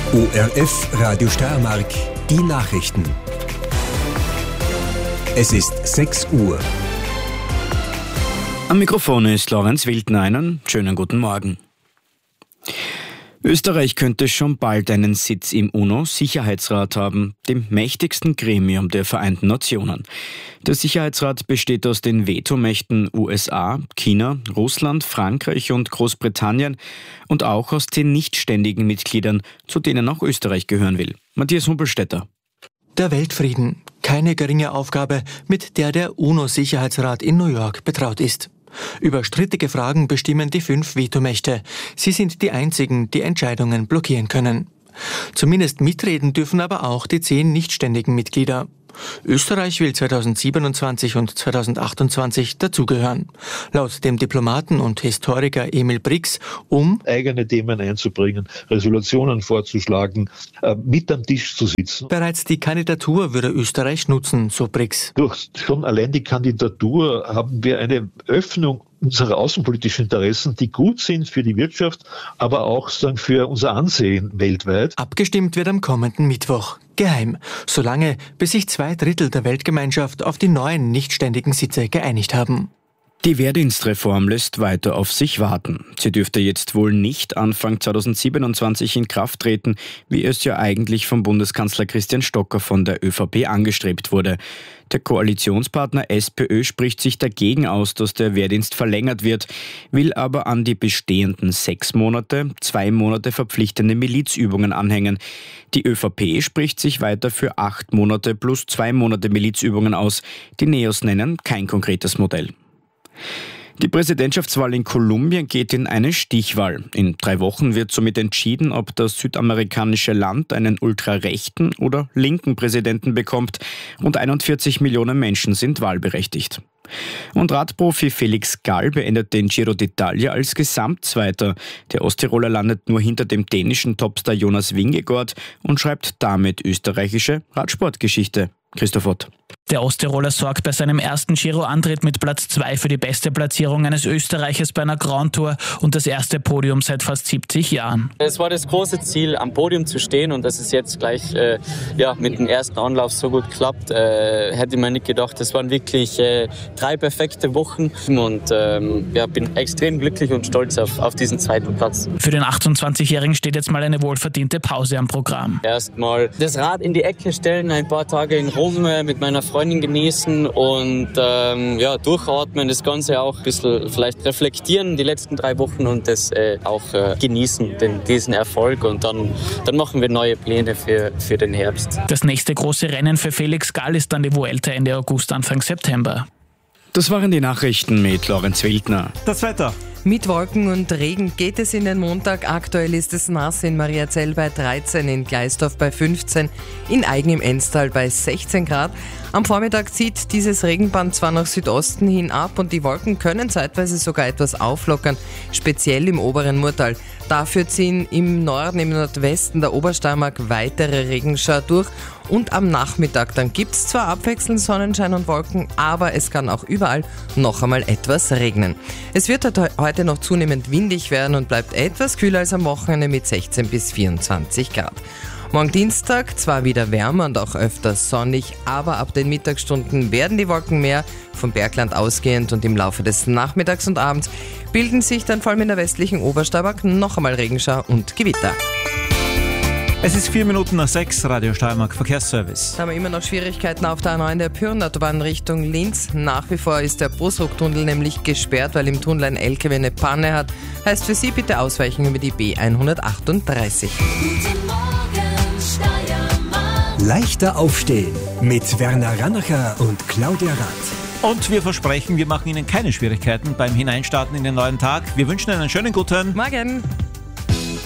ORF Radio Steiermark, die Nachrichten. Es ist 6 Uhr. Am Mikrofon ist Lorenz Wildner. Einen schönen guten Morgen. Österreich könnte schon bald einen Sitz im UNO-Sicherheitsrat haben, dem mächtigsten Gremium der Vereinten Nationen. Der Sicherheitsrat besteht aus den Vetomächten USA, China, Russland, Frankreich und Großbritannien und auch aus den nichtständigen Mitgliedern, zu denen auch Österreich gehören will. Matthias Humpelstädter. Der Weltfrieden, keine geringe Aufgabe, mit der der UNO-Sicherheitsrat in New York betraut ist. Über strittige Fragen bestimmen die 5 Vetomächte. Sie sind die einzigen, die Entscheidungen blockieren können. Zumindest mitreden dürfen aber auch die 10 nichtständigen Mitglieder. Österreich will 2027 und 2028 dazugehören. Laut dem Diplomaten und Historiker Emil Brix eigene Themen einzubringen, Resolutionen vorzuschlagen, mit am Tisch zu sitzen. Bereits die Kandidatur würde Österreich nutzen, so Brix. Durch schon allein die Kandidatur haben wir eine Öffnung unserer außenpolitischen Interessen, die gut sind für die Wirtschaft, aber auch für unser Ansehen weltweit. Abgestimmt wird am kommenden Mittwoch. Geheim, solange bis sich 2/3 der Weltgemeinschaft auf die neuen nichtständigen Sitze geeinigt haben. Die Wehrdienstreform lässt weiter auf sich warten. Sie dürfte jetzt wohl nicht Anfang 2027 in Kraft treten, wie es ja eigentlich vom Bundeskanzler Christian Stocker von der ÖVP angestrebt wurde. Der Koalitionspartner SPÖ spricht sich dagegen aus, dass der Wehrdienst verlängert wird, will aber an die bestehenden 6 Monate 2 Monate verpflichtende Milizübungen anhängen. Die ÖVP spricht sich weiter für 8 Monate plus 2 Monate Milizübungen aus. Die Neos nennen kein konkretes Modell. Die Präsidentschaftswahl in Kolumbien geht in eine Stichwahl. In 3 Wochen wird somit entschieden, ob das südamerikanische Land einen ultrarechten oder linken Präsidenten bekommt. Rund 41 Millionen Menschen sind wahlberechtigt. Und Radprofi Felix Gall beendet den Giro d'Italia als Gesamtzweiter. Der Osttiroler landet nur hinter dem dänischen Topstar Jonas Vingegaard und schreibt damit österreichische Radsportgeschichte. Christoph Ott. Der Osttiroler sorgt bei seinem ersten Giro-Antritt mit Platz 2 für die beste Platzierung eines Österreichers bei einer Grand Tour und das erste Podium seit fast 70 Jahren. Es war das große Ziel, am Podium zu stehen, und dass es jetzt gleich mit dem ersten Anlauf so gut klappt, hätte man nicht gedacht. Es waren wirklich 3 perfekte Wochen und bin extrem glücklich und stolz auf diesen zweiten Platz. Für den 28-Jährigen steht jetzt mal eine wohlverdiente Pause am Programm. Erstmal das Rad in die Ecke stellen, ein paar Tage in Rom mit meiner Freundin genießen und durchatmen, das Ganze auch ein bisschen vielleicht reflektieren, die letzten 3 Wochen, und das auch genießen, diesen Erfolg, und dann machen wir neue Pläne für den Herbst. Das nächste große Rennen für Felix Gall ist dann die Vuelta Ende August, Anfang September. Das waren die Nachrichten mit Lorenz Wildner. Das Wetter. Mit Wolken und Regen geht es in den Montag. Aktuell ist es nass in Mariazell bei 13, in Gleisdorf bei 15, in Aigen im Enstal bei 16 Grad. Am Vormittag zieht dieses Regenband zwar nach Südosten hin ab und die Wolken können zeitweise sogar etwas auflockern, speziell im oberen Murtal. Dafür ziehen im Norden, im Nordwesten der Obersteiermark weitere Regenschauer durch. Und am Nachmittag, dann gibt es zwar abwechselnd Sonnenschein und Wolken, aber es kann auch überall noch einmal etwas regnen. Es wird heute noch zunehmend windig werden und bleibt etwas kühler als am Wochenende mit 16 bis 24 Grad. Morgen Dienstag zwar wieder wärmer und auch öfters sonnig, aber ab den Mittagsstunden werden die Wolken mehr, vom Bergland ausgehend, und im Laufe des Nachmittags und Abends bilden sich dann vor allem in der westlichen Obersteiermark noch einmal Regenschauer und Gewitter. Es ist 6:04, Radio Steiermark Verkehrsservice. Da haben wir immer noch Schwierigkeiten auf der A9 der Pyreneeautobahn Richtung Linz. Nach wie vor ist der Busrucktunnel nämlich gesperrt, weil im Tunnel ein LKW eine Panne hat. Heißt für Sie bitte ausweichen über die B138. Guten Morgen, Steiermark. Leichter aufstehen mit Werner Rannacher und Claudia Rath. Und wir versprechen, wir machen Ihnen keine Schwierigkeiten beim Hineinstarten in den neuen Tag. Wir wünschen Ihnen einen schönen guten Morgen.